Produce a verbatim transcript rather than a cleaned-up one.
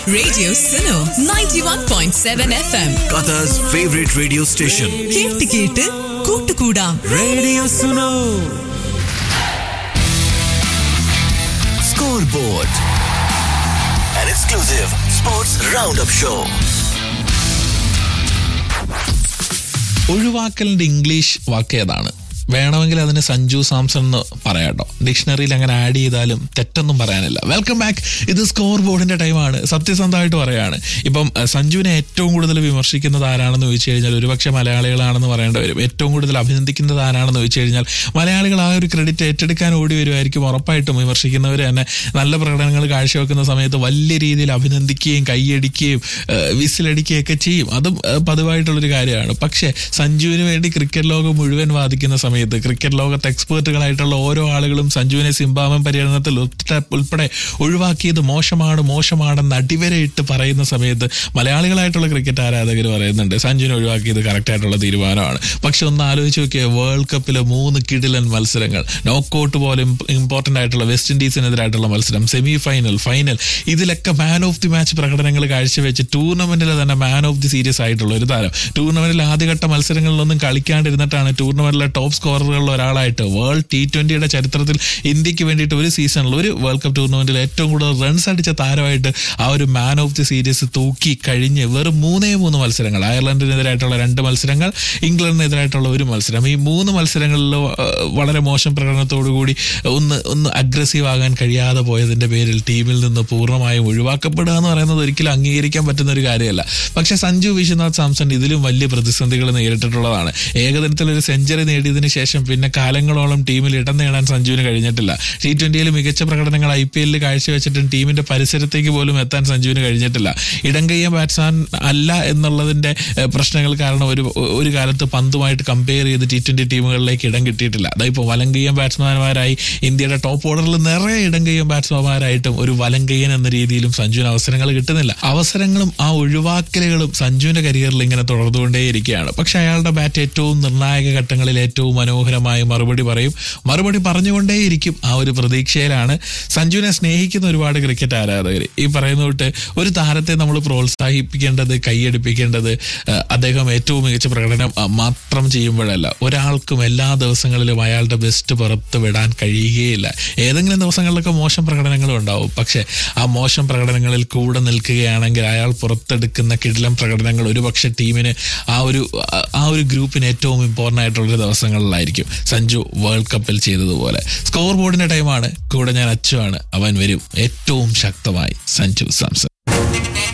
Radio Suno ninety-one point seven F M. Qatar's favorite radio station. കേട്ട് കേട്ട് കൂട്ടുകൂടാം. Radio Suno. Scoreboard. An exclusive sports roundup show. ഒഴിവാക്കലിന്റെ English വാക്ക് ഏതാണ്? വേണമെങ്കിൽ അതിന് സഞ്ജു സാംസൺ എന്ന് പറയാട്ടോ. ഡിക്ഷണറിയിൽ അങ്ങനെ ആഡ് ചെയ്താലും തെറ്റൊന്നും പറയാനില്ല. Welcome back. ഇത് സ്കോർ ബോർഡിന്റെ ടൈമാണ്. സത്യസന്ധമായിട്ട് പറയാണ്. ഇപ്പം സഞ്ജുവിനെ ഏറ്റവും കൂടുതൽ വിമർശിക്കുന്നത് ആരാണെന്ന് ചോദിച്ചു കഴിഞ്ഞാൽ ഒരുപക്ഷെ മലയാളികളാണെന്ന് പറയേണ്ടി വരും. ഏറ്റവും കൂടുതൽ അഭിനന്ദിക്കുന്നത് ആരാണെന്ന് ചോദിച്ചു കഴിഞ്ഞാൽ മലയാളികൾ ആ ഒരു ക്രെഡിറ്റ് ഏറ്റെടുക്കാൻ ഓടി വരുമായിരിക്കും. ഉറപ്പായിട്ടും വിമർശിക്കുന്നവർ തന്നെ നല്ല പ്രകടനങ്ങൾ കാഴ്ചവെക്കുന്ന സമയത്ത് വലിയ രീതിയിൽ അഭിനന്ദിക്കുകയും കൈയടിക്കുകയും വിസിലടിക്കുകയും ഒക്കെ ചെയ്യും. അതും പതിവായിട്ടുള്ളൊരു കാര്യമാണ്. പക്ഷേ സഞ്ജുവിന് വേണ്ടി ക്രിക്കറ്റ് ലോകം മുഴുവൻ വാദിക്കുന്ന സമയത്ത് ക്രിക്കറ്റ് ലോകത്ത് എക്സ്പേർട്ടുകളായിട്ടുള്ള ഓരോ ആളുകളും സഞ്ജുവിനെ സിംബാബ്വെ പര്യടനത്തിൽ ഉൾപ്പെടെ ഒഴിവാക്കിയത് മോശമാണ് മോശമാണെന്ന് അടിവരയിട്ട് പറയുന്ന സമയത്ത് മലയാളികളായിട്ടുള്ള ക്രിക്കറ്റ് ആരാധകർ പറയുന്നുണ്ട് സഞ്ജുവിനെ ഒഴിവാക്കിയത് കറക്റ്റായിട്ടുള്ള തീരുമാനമാണ്. പക്ഷെ ഒന്ന് ആലോചിച്ച് നോക്കിയാൽ വേൾഡ് കപ്പിലെ മൂന്ന് കിടിലൻ മത്സരങ്ങൾ, നോക്കൌട്ട് പോലെ ഇമ്പോർട്ടന്റ് ആയിട്ടുള്ള വെസ്റ്റ് ഇൻഡീസിനെതിരായിട്ടുള്ള മത്സരം, സെമി ഫൈനൽ, ഫൈനൽ, ഇതിലൊക്കെ മാൻ ഓഫ് ദി മാച്ച് പ്രകടനങ്ങൾ കാഴ്ചവെച്ച് ടൂർണമെന്റിൽ തന്നെ മാൻ ഓഫ് ദി സീരീസ് ആയിട്ടുള്ള ഒരു താരം ടൂർണമെന്റിൽ ആദ്യഘട്ട മത്സരങ്ങളിലൊന്നും കളിക്കാണ്ടിരുന്നിട്ടാണ് ടൂർണമെന്റിലെ ടോപ്പ് സ്കോററുകളിൽ ഒരാളായിട്ട് വേൾഡ് ടി ട്വന്റിയുടെ ചരിത്രത്തിൽ ഇന്ത്യക്ക് വേണ്ടിയിട്ട് ഒരു സീസണിൽ ഒരു വേൾഡ് കപ്പ് ടൂർണമെന്റിൽ ഏറ്റവും കൂടുതൽ റൺസ് അടിച്ച താരമായിട്ട് ആ ഒരു മാൻ ഓഫ് ദി സീരീസ് തൂക്കി കഴിഞ്ഞ് വെറും മൂന്നേ മൂന്ന് മത്സരങ്ങൾ, അയർലൻഡിനെതിരായിട്ടുള്ള രണ്ട് മത്സരങ്ങൾ, ഇംഗ്ലണ്ടിനെതിരായിട്ടുള്ള ഒരു മത്സരം, ഈ മൂന്ന് മത്സരങ്ങളിൽ വളരെ മോശം പ്രകടനത്തോടുകൂടി ഒന്ന് ഒന്ന് അഗ്രസീവ് ആകാൻ കഴിയാതെ പോയതിന്റെ പേരിൽ ടീമിൽ നിന്ന് പൂർണ്ണമായും ഒഴിവാക്കപ്പെടുക എന്ന് പറയുന്നത് ഒരിക്കലും അംഗീകരിക്കാൻ പറ്റുന്ന ഒരു കാര്യമല്ല. പക്ഷെ സഞ്ജു വിശ്വനാഥ് സാംസൺ ഇതിലും വലിയ പ്രതിസന്ധികൾ നേരിട്ടിട്ടുള്ളതാണ്. ഏകദിനത്തിൽ ഒരു സെഞ്ചുറി നേടിയതിനു ശേഷം പിന്നെ കാലങ്ങളോളം ടീമിൽ ഇടം നേടാൻ സഞ്ജുവിന് കഴിഞ്ഞിട്ടില്ല. ടി ട്വന്റിയിൽ മികച്ച പ്രകടനങ്ങൾ ഐ പി എല്ലിൽ കാഴ്ചവെച്ചിട്ടും ടീമിന്റെ പരിസരത്തേക്ക് പോലും എത്താൻ സഞ്ജുവിന് കഴിഞ്ഞിട്ടില്ല. ഇടംകയ്യ ബാറ്റ്സ്മാൻ അല്ല എന്നുള്ളതിന്റെ പ്രശ്നങ്ങൾ കാരണം ഒരു ഒരു കാലത്ത് പന്തുമായിട്ട് കമ്പയർ ചെയ്ത് ടി ട്വന്റി ടീമുകളിലേക്ക് ഇടം കിട്ടിയിട്ടില്ല. അതായത് വലംകയ്യം ബാറ്റ്സ്മാൻമാരായി ഇന്ത്യയുടെ ടോപ്പ് ഓർഡറിൽ നിറയെ ഇടംകയ്യം ബാറ്റ്സ്മാൻമാരായിട്ടും ഒരു വലംകയ്യൻ എന്ന രീതിയിലും സഞ്ജുവിന് അവസരങ്ങൾ കിട്ടുന്നില്ല. അവസരങ്ങളും ആ ഒഴിവാക്കലുകളും സഞ്ജുവിന്റെ കരിയറിൽ ഇങ്ങനെ തുടർന്നുകൊണ്ടേയിരിക്കുകയാണ്. പക്ഷെ അയാളുടെ ബാറ്റ് ഏറ്റവും നിർണായക ഘട്ടങ്ങളിൽ ഏറ്റവും മനോഹരമായി മറുപടി പറയും, മറുപടി പറഞ്ഞുകൊണ്ടേയിരിക്കും. ആ ഒരു പ്രതീക്ഷയിലാണ് സഞ്ജുവിനെ സ്നേഹിക്കുന്ന ഒരുപാട് ക്രിക്കറ്റ് ആരാധകർ. ഈ പറയുന്ന തൊട്ട് ഒരു താരത്തെ നമ്മൾ പ്രോത്സാഹിപ്പിക്കേണ്ടത്, കൈയടിപ്പിക്കേണ്ടത് അദ്ദേഹം ഏറ്റവും മികച്ച പ്രകടനം മാത്രം ചെയ്യുമ്പോഴല്ല, ഒരാൾക്കും എല്ലാ ദിവസങ്ങളിലും അയാളുടെ ബെസ്റ്റ് പുറത്ത് വിടാൻ കഴിയുകയില്ല. ഏതെങ്കിലും ദിവസങ്ങളിലൊക്കെ മോശം പ്രകടനങ്ങളും ഉണ്ടാവും. പക്ഷെ ആ മോശം പ്രകടനങ്ങളിൽ കൂടെ നിൽക്കുകയാണെങ്കിൽ അയാൾ പുറത്തെടുക്കുന്ന കിടിലം പ്രകടനങ്ങൾ ഒരുപക്ഷെ ടീമിന് ആ ഒരു ആ ഒരു ഗ്രൂപ്പിന് ഏറ്റവും ഇമ്പോർട്ടൻ്റ് ആയിട്ടുള്ളൊരു ദിവസങ്ങളിലായിരിക്കും. സഞ്ജു വേൾഡ് കപ്പിൽ ചെയ്തതുപോലെ. സ്കോർ ബോർഡിന്റെ ടൈമാണ്. കൂടെ ഞാൻ അച്ചുവാണ്. അവൻ വരും ഏറ്റവും ശക്തമായി. സഞ്ജു സാംസൺ.